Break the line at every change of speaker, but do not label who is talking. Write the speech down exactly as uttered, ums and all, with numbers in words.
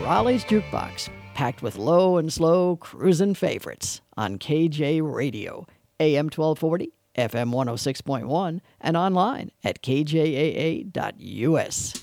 Raleigh's Jukebox, packed with low and slow cruising favorites on K J Radio, A M twelve forty, F M one oh six point one, and online at K J A A dot U S.